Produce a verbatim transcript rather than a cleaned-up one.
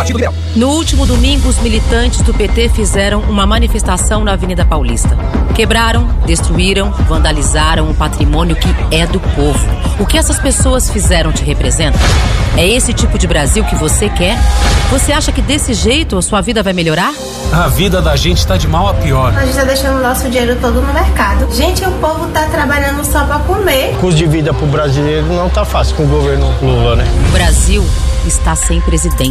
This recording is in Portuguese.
Partido Liberal. No último domingo, os militantes do P T fizeram uma manifestação na Avenida Paulista. Quebraram, destruíram, vandalizaram o patrimônio que é do povo. O que essas pessoas fizeram te representa? É esse tipo de Brasil que você quer? Você acha que desse jeito a sua vida vai melhorar? A vida da gente tá de mal a pior. A gente tá deixando o nosso dinheiro todo no mercado. Gente, o povo tá trabalhando só pra comer. O custo de vida pro brasileiro não tá fácil com o governo Lula, né? O Brasil está sem presidente.